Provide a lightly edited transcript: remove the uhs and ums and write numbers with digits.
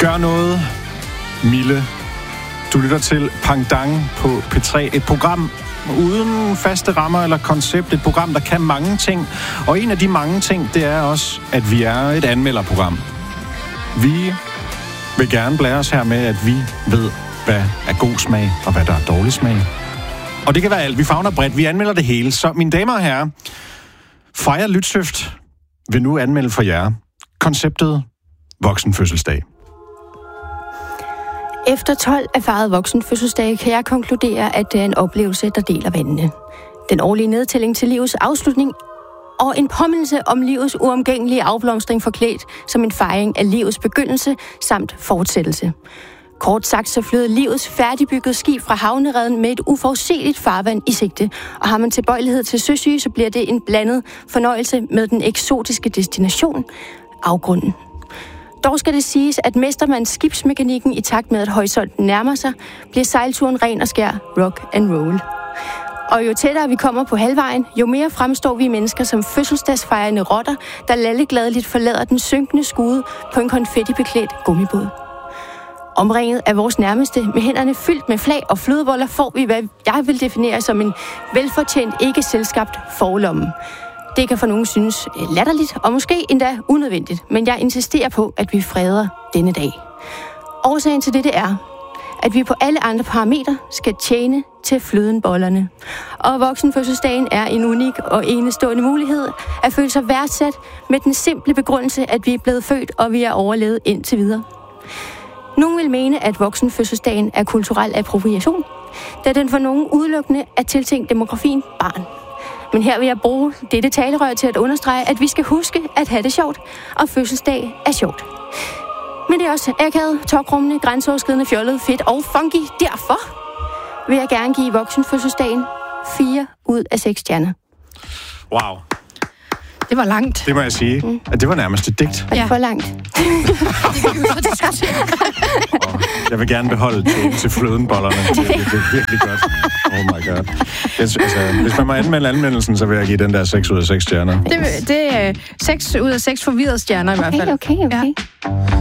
Gør noget, Mille. Du lytter til Pangdang på P3. Et program uden faste rammer eller koncept. Et program, der kan mange ting. Og en af de mange ting, det er også, at vi er et anmelderprogram. Vi vil gerne blære os her med, at vi ved, hvad er god smag og hvad der er dårlig smag. Og det kan være alt. Vi favner bredt. Vi anmelder det hele. Så mine damer og herrer, Freja Lytshøft vil nu anmelde for jer konceptet voksenfødselsdag. Efter 12 erfarede voksenfødselsdage kan jeg konkludere, at det er en oplevelse, der deler vandene. Den årlige nedtælling til livets afslutning og en påmindelse om livets uomgængelige afblomstring forklædt som en fejring af livets begyndelse samt fortsættelse. Kort sagt så flyder livets færdigbyggede skib fra havnereden med et uforudsigeligt farvand i sigte, og har man tilbøjelighed til søsyge, så bliver det en blandet fornøjelse med den eksotiske destination, afgrunden. Dog skal det siges, at mester man skibsmekanikken i takt med, at horisonten nærmer sig, bliver sejlturen ren og skær rock and roll. Og jo tættere vi kommer på halvvejen, jo mere fremstår vi mennesker som fødselsdagsfejrende rotter, der lallegladeligt forlader den synkende skude på en konfettibeklædt gummibåd. Omringet af vores nærmeste, med hænderne fyldt med flag og flødeboller, får vi, hvad jeg vil definere som en velfortjent, ikke selvskabt forlomme. Det kan for nogen synes latterligt, og måske endda unødvendigt, men jeg insisterer på, at vi freder denne dag. Årsagen til dette er, at vi på alle andre parametre skal tjene til flødenbollerne. Og voksenfødselsdagen er en unik og enestående mulighed at føle sig værdsat med den simple begrundelse, at vi er blevet født, og vi er overlevet indtil videre. Nogle vil mene, at voksenfødselsdagen er kulturel appropriation, da den for nogen udelukkende er tiltænkt demografien barn. Men her vil jeg bruge dette talerør til at understrege, at vi skal huske at have det sjovt, og fødselsdag er sjovt. Men det er også akavet, tokrummende, grænseoverskridende, fjollet, fedt og funky. Derfor vil jeg gerne give voksenfødselsdagen 4 ud af 6 stjerner. Wow. Det var langt. Det må jeg sige. At det var nærmest et digt. Er det for langt? Jeg vil gerne beholde til flødenbollerne. Det er virkelig godt. Oh my god. Hvis man må anmelde anmeldelsen, så vil jeg give den der 6 ud af 6 stjerner. Det er 6 ud af 6 forvirrede stjerner i hvert fald. Okay. Ja.